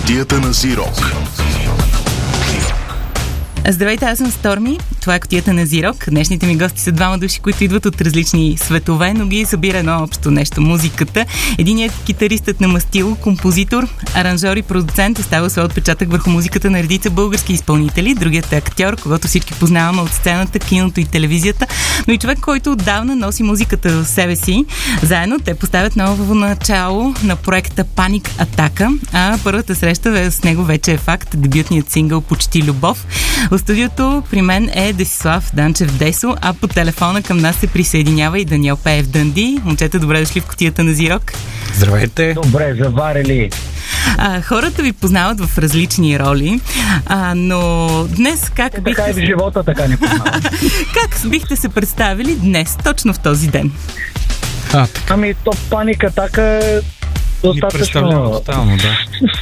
Кутията на Зирок. Здравейте, аз съм Сторми. Това е Кутията на Зирок. Днешните ми гости са двама души, които идват от различни светове, но ги събира едно общо нещо — музиката. Единият е китаристът на мастило, композитор, аранжьор и продуцент, оставил своя отпечатък върху музиката на редица български изпълнители. Другият е актьор, когато всички познаваме от сцената, киното и телевизията, но и човек, който отдавна носи музиката в себе си. Заедно те поставят ново начало на проекта Паник Атака, а първата среща с него вече е факт — дебютният сингъл Почти любов. В студиото при мен е Десислав Данчев Десо, а по телефона към нас се присъединява и Даниел Пеев Дънди. Момчета, добре дошли в Кутията на Зирок. Здравейте! Добре, заварили! Хората ви познават в различни роли, но днес как бихте... Така и в живота така не познават. Как бихте се представили днес, точно в този ден? Ами, то Паник Атака е достатъчно... Тотално, да.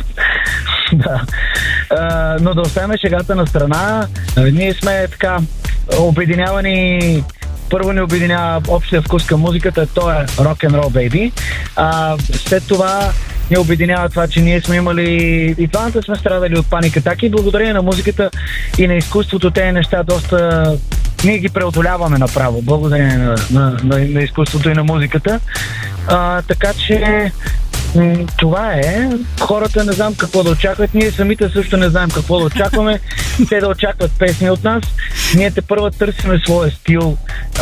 Да. Но да оставим шегата на страна. Ние сме така обединявани. Първо ни обединява общия вкус към музиката, то е рок-н-рол, бейби. След това ни обединява това, че ние сме имали и двамата сме страдали от паник атаки. Благодарение на музиката и на изкуството тези неща доста... Ние ги преодоляваме направо, благодарение на изкуството и на музиката. Така че това е. Хората не знам какво да очакват. Ние самите също не знаем какво да очакваме. Те да очакват песни от нас. Ние първо търсиме своя стил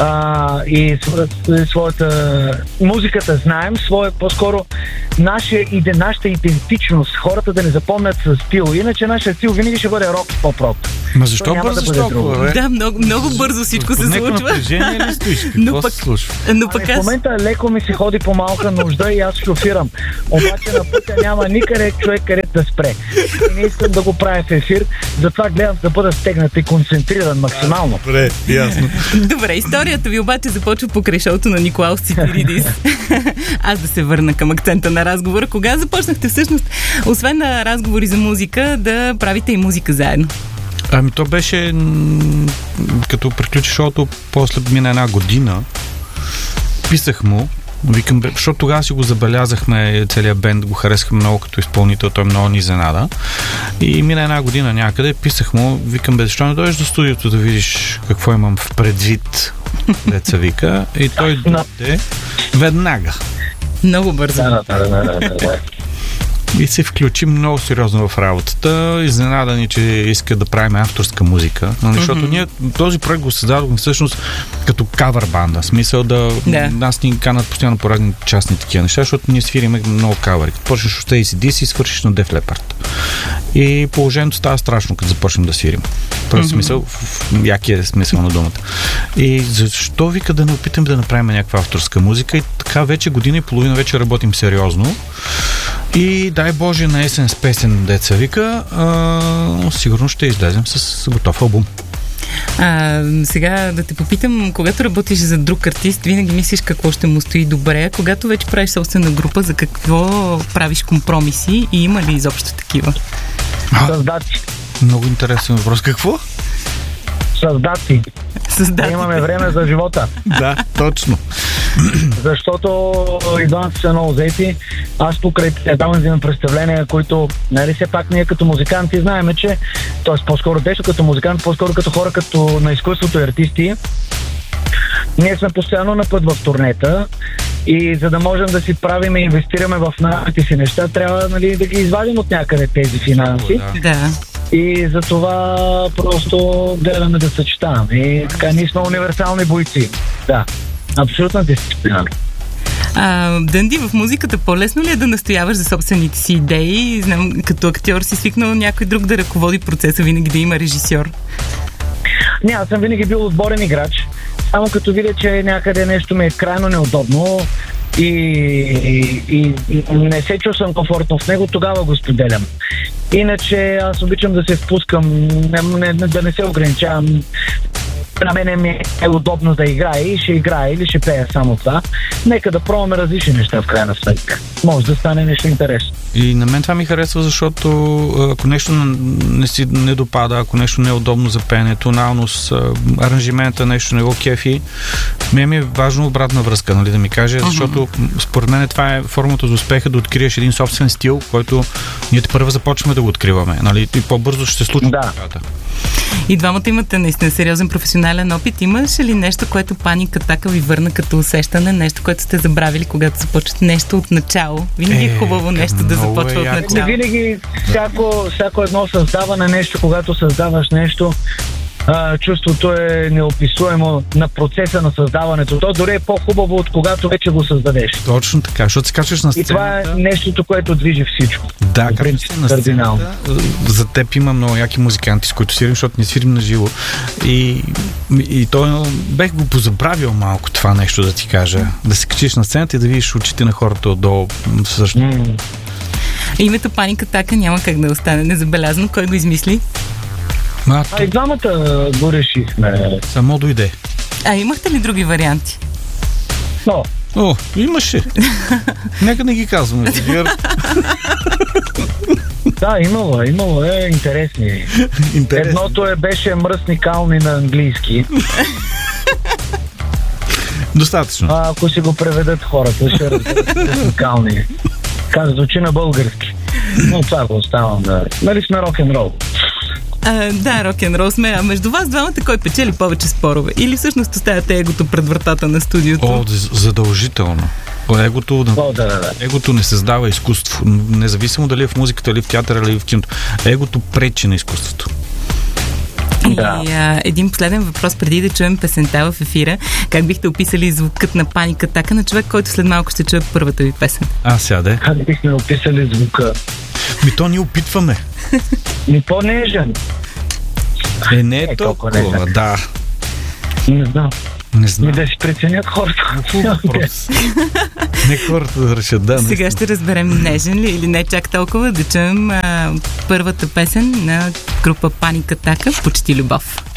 и своята музиката знаем. По-скоро нашата идентичност. Хората да не запомнят със стил. Иначе нашия стил винаги ще бъде рок и поп-рок. Ма защо бързо толкова? Да, много бързо всичко се случва. Напрежение ли стоиш? Какво се случва? В момента леко ми се ходи по малка нужда и аз шофирам. Обаче на пътя няма никъде човек където да спре. И не искам да го правя в ефир, затова гледам да бъда стегнат и концентриран максимално. Добре, ясно. Добре, историята ви обаче започва покрай шоуто на Николаус Цифиридис. Аз да се върна към акцента на разговора. Кога започнахте всъщност, освен на разговори за музика, да правите и музика заедно? Ами то беше като приключи шоуто, после мина една година. Писах му, викам, защото тогава си го забелязахме, целият бенд го харесахме много като изпълнител, той много ни изненада. И мина една година някъде, писах му, викам, защо не дойдеш до студиото да видиш какво имам в предвид, деца вика, и той дойде веднага. Много бързо. И се включи много сериозно в работата. Изненада ни, че иска да правим авторска музика. Защото ние този проект го създадохме всъщност като кавър банда. В смисъл нас ни канат постоянно поредни частни такива неща, защото ние свириме много кавъри. Като почнеш от ACDC и свършиш на Def Leppard. И положението става страшно, като започнем да свирим. Просто смисъл, в якия смисъл на думата. И защо вика да не опитам да направим някаква авторска музика? И така вече година и половина вече работим сериозно. И дай Боже на есен с песен, деца вика, сигурно ще излезем с готов албум. Сега да те попитам, когато работиш за друг артист, винаги мислиш какво ще му стои добре, когато вече правиш собствена група, за какво правиш компромиси и има ли изобщо такива? Създати. Много интересен въпрос. Какво? Създати. Имаме време за живота. Да, точно. Защото и двамата са много заети. Аз покрай давам взимам представления, които, нали, все пак ние като музиканти знаеме, че, т.е. по-скоро десо като музикант, по-скоро като хора като на изкуството и артисти, ние сме постоянно на път в турнета и за да можем да си правим и инвестираме в нашите си неща, трябва, нали, да ги извадим от някъде тези финанси. Да. И за това просто гледаме да съчетаваме. И така, ние сме универсални бойци. Да, абсолютно дисциплина. Дънди, в музиката по-лесно ли е да настояваш за собствените си идеи? Знам, като актьор си свикнал някой друг да ръководи процеса, винаги да има режисьор. Не, аз съм винаги бил отборен играч. Само като видя, че някъде нещо ми е крайно неудобно и не се чувствам комфортно в него, тогава го споделям. Иначе аз обичам да се впускам, да не се ограничавам. на мене ми е удобно да играе и ще играе или ще пее само това. Нека да пробваме различни неща в крайна сметка. Може да стане нещо интересно. И на мен това ми харесва, защото ако нещо не допада, ако нещо не е удобно за пеене, тоналност, аранжимента, нещо не го кефи, ми е важно обратна връзка, нали, да ми каже, защото според мен това е формата за успеха, да откриеш един собствен стил, който ние първо започваме да го откриваме, нали, и по-бързо ще се случи. Да. И двамата имате наистина сериозен професионален опит. Имаш ли нещо, което Паник Атака ви върна като усещане, нещо, което сте забравили, когато започвате нещо от начало? Винаги е хубаво нещо да започва от начало. Винаги всяко едно създаване нещо, когато създаваш нещо, чувството е неописуемо на процеса на създаването. То дори е по-хубаво от когато вече го създадеш. Точно така, защото се качваш на сцената. И това е нещото, което движи всичко. Да, качваш на сцената. За теб има много яки музиканти, с които свирим, защото не свирим на живо. И то бех го позабравил малко това нещо, да ти кажа. Да се качиш на сцената и да видиш очите на хората отдолу. Също. Името Паник Атака няма как да остане незабелязано. Кой го измисли? И двамата го решихме. Само дойде. Имахте ли други варианти? Имаше. Нека не ги казваме. Да, имало е интересни. Едното беше мръсни кални на английски. Достатъчно. Ако си го преведат хората, ще разберат мръсни кални. Как звучи на български. Но това го оставам да... Нали сме рок-н-рол? Да, рок-н-рол сме. А между вас двамата кой печели повече спорове? Или всъщност оставяте егото пред вратата на студиото? Задължително. Егото не създава изкуство. Независимо дали е в музиката, или в театъра, или в киното. Егото пречи на изкуството. Да. И един последен въпрос преди да чуем песента в ефира. Как бихте описали звукът на Паник Атака на човек, който след малко ще чуе първата ви песен? Сяде. Как бихме описали звука? То ни опитваме. По-нежен. Не е толкова, да. Не знам. Да си преценят хората. Не хората да решат, да. Сега ще разберем нежен ли или не чак толкова. Да чуем първата песен на група Паник Атака, Почти любов.